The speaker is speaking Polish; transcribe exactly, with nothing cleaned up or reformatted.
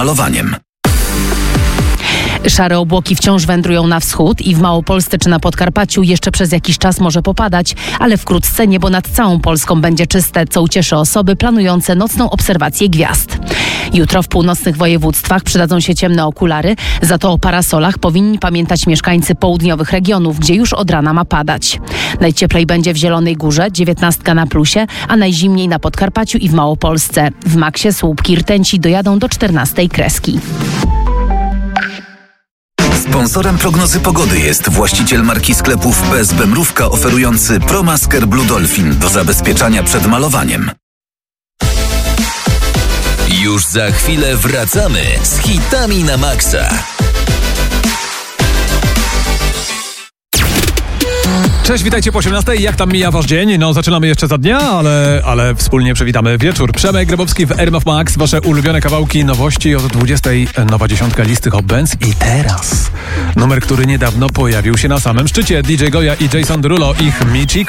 malowaniem. Szare obłoki wciąż wędrują na wschód i w Małopolsce czy na Podkarpaciu jeszcze przez jakiś czas może popadać, ale wkrótce niebo nad całą Polską będzie czyste, co ucieszy osoby planujące nocną obserwację gwiazd. Jutro w północnych województwach przydadzą się ciemne okulary, za to o parasolach powinni pamiętać mieszkańcy południowych regionów, gdzie już od rana ma padać. Najcieplej będzie w Zielonej Górze, dziewiętnastka na plusie, a najzimniej na Podkarpaciu i w Małopolsce. W Maksie słupki rtęci dojadą do czternastej kreski. Sponsorem prognozy pogody jest właściciel marki sklepów P S B Mrówka oferujący ProMasker Blue Dolphin do zabezpieczania przed malowaniem. Już za chwilę wracamy z hitami na maksa. Cześć, witajcie po osiemnastej. Jak tam mija wasz dzień? No, zaczynamy jeszcze za dnia, ale, ale wspólnie przywitamy wieczór. Przemek Grabowski w R M F Max. Wasze ulubione kawałki, nowości od dwudziestej. Nowa dziesiątka listy Hot Bands. I teraz numer, który niedawno pojawił się na samym szczycie. D J Goya i Jason Derulo, ich Michik.